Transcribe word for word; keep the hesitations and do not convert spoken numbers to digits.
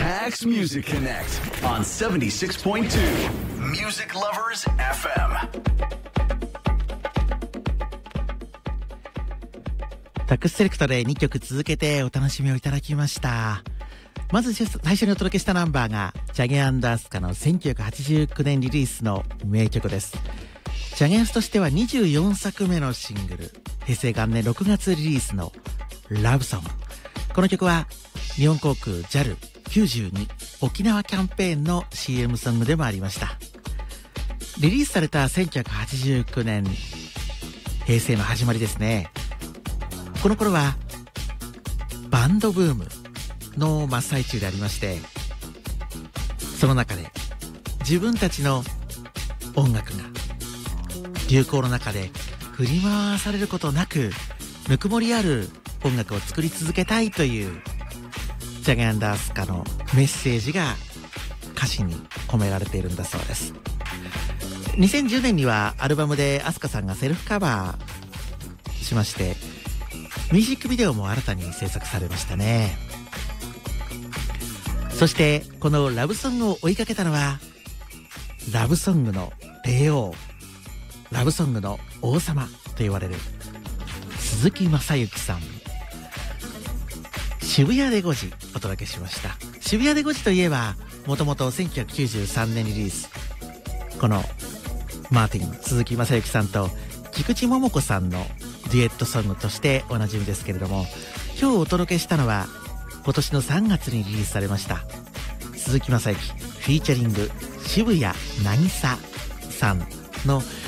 Pax Music Connect on seventy-six point two Music Lovers エフエム。 タックスセレクトでにきょく続けてお楽しみをいただきました。まず最初にお届けしたナンバーがチャゲアンダースカのせんきゅうひゃくはちじゅうきゅうねんリリースの名曲です。チャゲアンスとしてはにじゅうよんさくめのシングル、平成元年ろくがつリリースのラブソング。この曲は日本航空 ジャルきゅうじゅうに 沖縄キャンペーンの シーエム ソングでもありました。リリースされたせんきゅうひゃくはちじゅうきゅうねん、平成の始まりですね。この頃はバンドブームの真っ最中でありまして、その中で自分たちの音楽が流行の中で振り回されることなくぬくもりある音楽を作り続けたいというチャゲアンダースカのメッセージが歌詞に込められているんだそうです。にせんじゅうねんにはアルバムでアスカさんがセルフカバーしまして、ミュージックビデオも新たに制作されましたね。そしてこのラブソングを追いかけたのはラブソングの帝王、ラブソングの王様と言われる鈴木雅之さん。渋谷でごじお届けしました。渋谷でごじといえばもともとせんきゅうひゃくきゅうじゅうさんねんリリース、このマーティン鈴木雅之さんと菊池桃子さんのデュエットソングとしておなじみですけれども、今日お届けしたのは今年のさんがつにリリースされました鈴木雅之フィーチャリング渋谷渚さんの